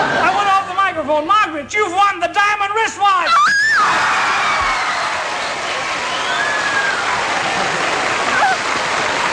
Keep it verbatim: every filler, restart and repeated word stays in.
I went off the microphone. Margaret, you've won the diamond wristwatch.